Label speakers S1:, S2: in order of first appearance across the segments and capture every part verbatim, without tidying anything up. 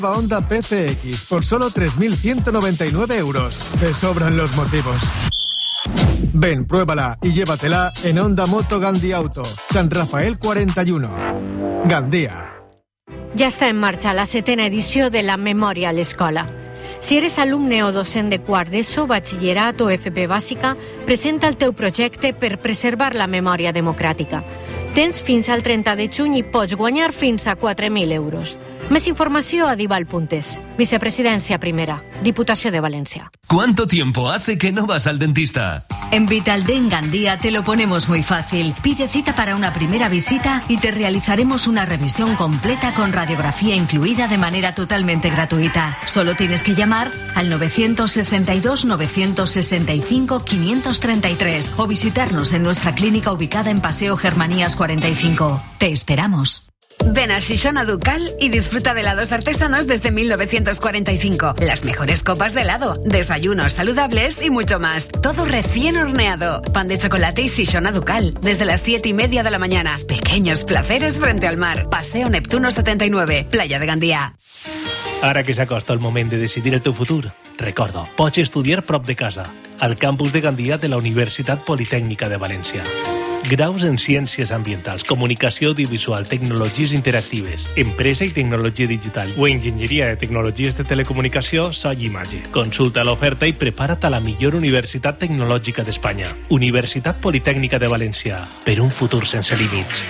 S1: Honda P C X por solo tres mil ciento noventa y nueve euros. Te sobran los motivos. Ven, pruébala y llévatela en Honda Moto Gandía Auto, San Rafael cuarenta y uno. Gandía.
S2: Ja està en marxa la setena edició de la Memòria a l'Escola. Si eres alumne o docent de quart d'ESO, batxillerat o F P bàsica, presenta el teu projecte per preservar la memòria democràtica. Tens fins al trenta de juny i pots guanyar fins a quatre mil euros. Més informació a dival punt es. Vicepresidència primera, Diputació de València.
S3: ¿Cuánto tiempo hace que no vas al dentista?
S4: En Vitaldent Gandía te lo ponemos muy fácil. Pide cita para una primera visita y te realizaremos una revisión completa con radiografía incluida de manera totalmente gratuita. Solo tienes que llamar al nueve seis dos, nueve seis cinco, cinco tres tres o visitarnos en nuestra clínica ubicada en Paseo Germanías cuarenta y cinco. Te esperamos.
S5: Ven a Shishona Ducal y disfruta de helados artesanos desde mil novecientos cuarenta y cinco. Las mejores copas de helado, desayunos saludables y mucho más. Todo recién horneado. Pan de chocolate y Shishona Ducal. Desde las siete y media de la mañana. Pequeños placeres frente al mar. Paseo Neptuno setenta y nueve, Playa de Gandía.
S6: Ara que s'acosta el moment de decidir el teu futur, recorda, pots estudiar prop de casa, al campus de Gandia de la Universitat Politècnica de València. Graus en Ciències Ambientals, Comunicació Audiovisual, Tecnologies Interactives, Empresa i Tecnologia Digital o Enginyeria de Tecnologies de Telecomunicació, so i imatge. Consulta l'oferta i prepara't a la millor universitat tecnològica d'Espanya. Universitat Politècnica de València, per un futur sense límits.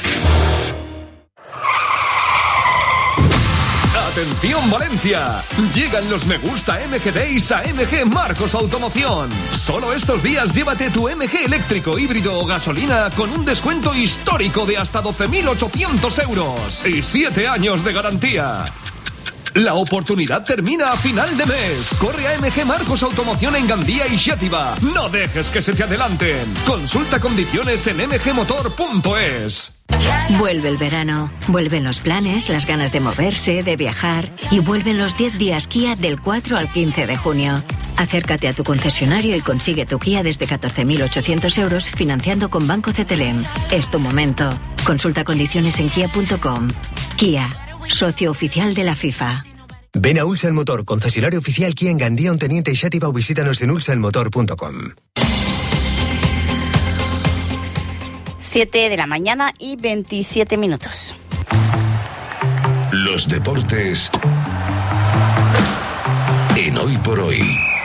S3: ¡Atención Valencia! Llegan los Me Gusta M G Days a M G Marcos Automoción. Solo estos días llévate tu M G eléctrico, híbrido o gasolina con un descuento histórico de hasta doce mil ochocientos euros y siete años de garantía. La oportunidad termina a final de mes. Corre a M G Marcos Automoción en Gandía y Xàtiva. No dejes que se te adelanten. Consulta condiciones en m g motor punto es.
S4: Vuelve el verano, vuelven los planes, las ganas de moverse, de viajar y vuelven los diez días Kia del cuatro al quince de junio. Acércate a tu concesionario y consigue tu Kia desde catorce mil ochocientos euros financiando con Banco Cetelem. Es tu momento. Consulta condiciones en kia punto com. Kia, socio oficial de la FIFA.
S7: Ven a Ulsa el Motor, concesionario oficial Kia en Gandía, Onteniente y Xàtiva o visítanos en ulsa el motor punto com.
S8: siete de la mañana y veintisiete minutos.
S9: Los deportes en Hoy por Hoy.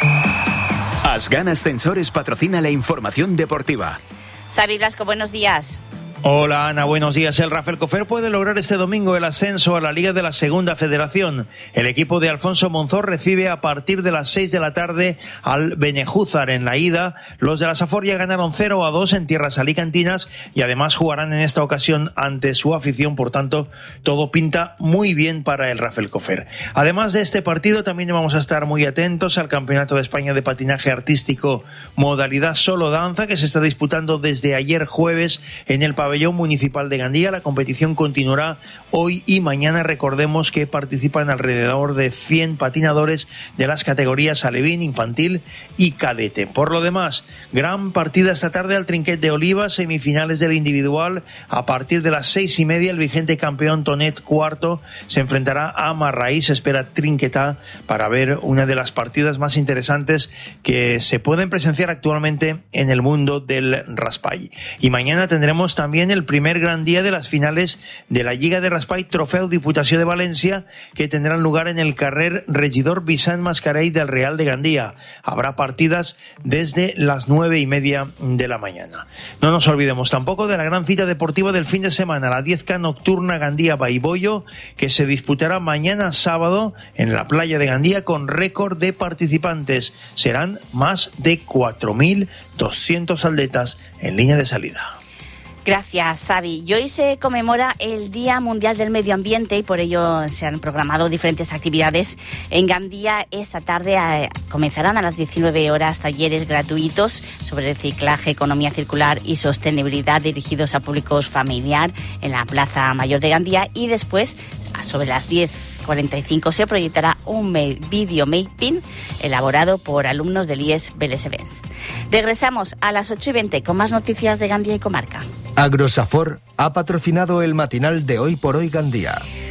S10: Asgan Ascensores patrocina la información deportiva.
S8: Xavi Blasco, buenos días.
S11: Hola Ana, buenos días. El Rafael Cofer puede lograr este domingo el ascenso a la Liga de la Segunda Federación. El equipo de Alfonso Monzor recibe a partir de las seis de la tarde al Benejúzar en la ida. Los de la Safor ya ganaron cero a dos en tierras alicantinas y además jugarán en esta ocasión ante su afición. Por tanto, todo pinta muy bien para el Rafael Cofer. Además de este partido, también vamos a estar muy atentos al Campeonato de España de Patinaje Artístico modalidad solo danza, que se está disputando desde ayer jueves en el pabellón municipal de Gandía. La competición continuará hoy y mañana. Recordemos que participan alrededor de cien patinadores de las categorías alevín, infantil y cadete. Por lo demás, gran partida esta tarde al Trinquet de Oliva, semifinales del individual. A partir de las seis y media, el vigente campeón Tonet cuarto se enfrentará a Marraí. Se espera Trinquetá para ver una de las partidas más interesantes que se pueden presenciar actualmente en el mundo del raspall. Y mañana tendremos también el primer gran día de las finales de la Lliga de Raspall Trofeu Diputació de València, que tendrán lugar en el carrer Regidor Vicent Mascarell del Real de Gandía. Habrá partidas desde las nueve y media de la mañana. No nos olvidemos tampoco de la gran cita deportiva del fin de semana, la diez K nocturna Gandía Baibollo, que se disputará mañana sábado en la playa de Gandía con récord de participantes. Serán más de cuatro mil doscientos atletas en línea de salida.
S8: Gracias, Xavi. Y hoy se conmemora el Día Mundial del Medio Ambiente y por ello se han programado diferentes actividades. En Gandía esta tarde eh, comenzarán a las diecinueve horas talleres gratuitos sobre reciclaje, economía circular y sostenibilidad dirigidos a públicos familiar en la Plaza Mayor de Gandía, y después sobre las diez cuarenta y cinco se proyectará un video mapping elaborado por alumnos del I E S Vélez Events. Regresamos a las ocho y veinte con más noticias de Gandía y comarca.
S1: Agrosafor ha patrocinado el matinal de Hoy por Hoy Gandía.